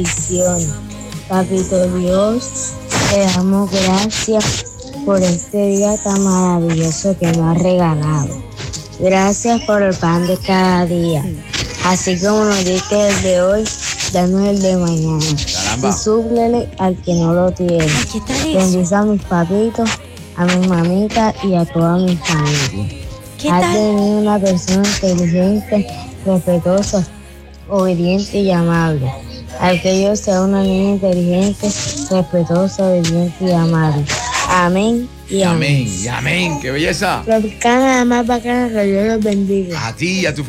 bendiciones. Papito Dios, te damos gracias por este día tan maravilloso que nos has regalado. Gracias por el pan de cada día. Así como nos diste el de hoy, danos el de mañana. Caramba. Y súplele al que no lo tiene. Ay, ¿qué tal eso? Bendice a mis papitos, a mi mamita y a toda mi familia. ¿Qué Has tal? tenido una persona inteligente, respetuosa, obediente y amable. Al que yo sea una niña inteligente, respetuosa, obediente y amable. Amén y amén. Amén, y amén, qué belleza. Tropicana, la más bacana, que Dios los bendiga. A ti y a tu